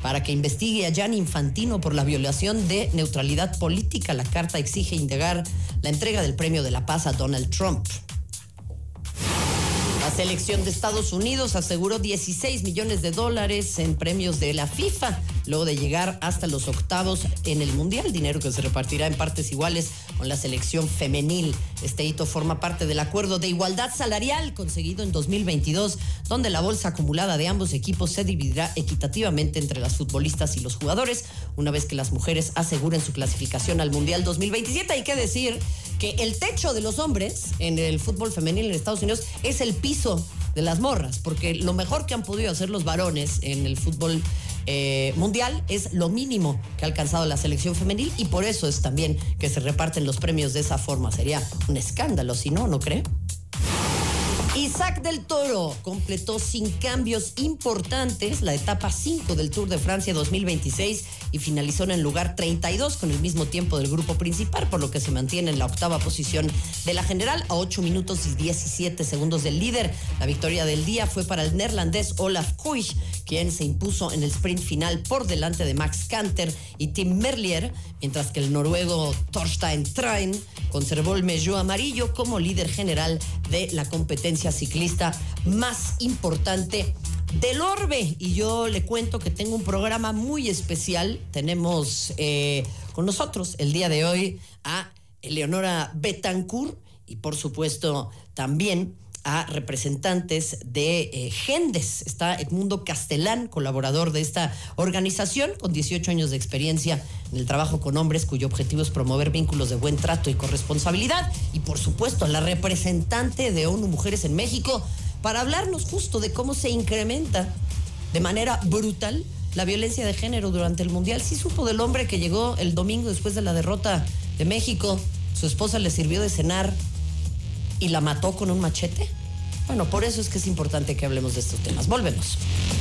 para que investigue a Gianni Infantino por la violación de neutralidad política. La carta exige indagar la entrega del Premio de la Paz a Donald Trump. La selección de Estados Unidos aseguró $16 millones en premios de la FIFA, luego de llegar hasta los octavos en el Mundial, dinero que se repartirá en partes iguales con la selección femenil. Este hito forma parte del acuerdo de igualdad salarial conseguido en 2022, donde la bolsa acumulada de ambos equipos se dividirá equitativamente entre las futbolistas y los jugadores, una vez que las mujeres aseguren su clasificación al Mundial 2027. Hay que decir que el techo de los hombres en el fútbol femenil en Estados Unidos es el piso de las morras, porque lo mejor que han podido hacer los varones en el fútbol mundial es lo mínimo que ha alcanzado la selección femenil, y por eso es también que se reparten los premios de esa forma. Sería un escándalo si no, ¿no cree? Isaac del Toro completó sin cambios importantes la etapa 5 del Tour de Francia 2026 y finalizó en el lugar 32 con el mismo tiempo del grupo principal, por lo que se mantiene en la octava posición de la general a 8 minutos y 17 segundos del líder. La victoria del día fue para el neerlandés Olaf Koij, quien se impuso en el sprint final por delante de Max Kanter y Tim Merlier, mientras que el noruego Thorstein Trein conservó el maillot amarillo como líder general de la competencia ciclista más importante del orbe. Y yo le cuento que tengo un programa muy especial. Tenemos con nosotros el día de hoy a Eleonora Betancourt y por supuesto también a representantes de Gendes. Está Edmundo Castelán, colaborador de esta organización, con 18 años de experiencia en el trabajo con hombres, cuyo objetivo es promover vínculos de buen trato y corresponsabilidad. Y por supuesto, la representante de ONU Mujeres en México, para hablarnos justo de cómo se incrementa de manera brutal la violencia de género durante el Mundial. Sí supo del hombre que llegó el domingo después de la derrota de México. Su esposa le sirvió de cenar y la mató con un machete. Bueno, por eso es que es importante que hablemos de estos temas. Volvemos.